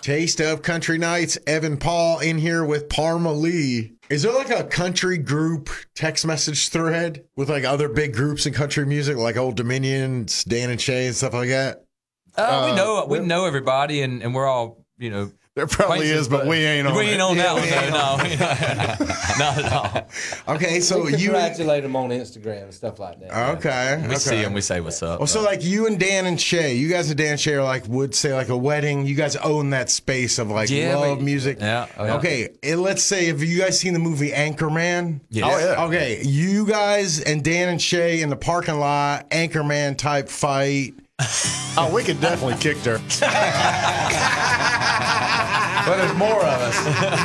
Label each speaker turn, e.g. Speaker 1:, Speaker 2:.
Speaker 1: Taste of Country Nights. Evan Paul in here with Parma Lee. Is there like a country group text message thread with like other big groups in country music, like Old Dominion, Dan and Shay, and stuff like that?
Speaker 2: We know everybody, and we're all,
Speaker 3: There probably is, but we ain't on it.
Speaker 2: We ain't on that one, no. Not at all.
Speaker 1: Okay, so
Speaker 4: we congratulate them on Instagram and stuff like that.
Speaker 1: Okay.
Speaker 2: We see them, we say what's up.
Speaker 1: Well, so like you and Dan and Shay, you guys and Dan and Shay are like, would say like a wedding. You guys own that space of like love music.
Speaker 2: Yeah.
Speaker 1: Okay, and let's say, have you guys seen the movie Anchorman?
Speaker 2: Yeah.
Speaker 3: Oh, yeah.
Speaker 1: Okay, you guys and Dan and Shay in the parking lot, Anchorman type fight.
Speaker 3: Oh, we could definitely kick her.
Speaker 4: But there's more of us.